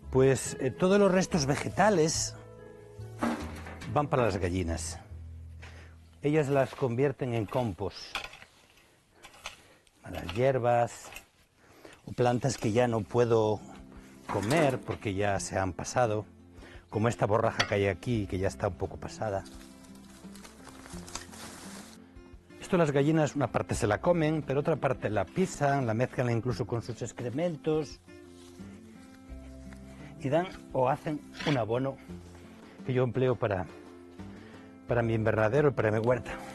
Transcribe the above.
Pues todos los restos vegetales van para las gallinas. Ellas las convierten en compost. Las hierbas o plantas que ya no puedo comer porque ya se han pasado, como esta borraja que hay aquí, que ya está un poco pasada. Esto las gallinas una parte se la comen, pero otra parte la pisan, la mezclan incluso con sus excrementos y dan o hacen un abono que yo empleo para mi invernadero y para mi huerta.